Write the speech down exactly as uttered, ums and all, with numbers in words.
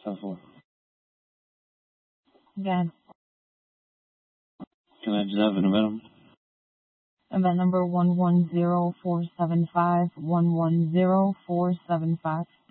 ten four. Again. Can I just have an event? Event number one one zero four seven five, one one zero four seven five.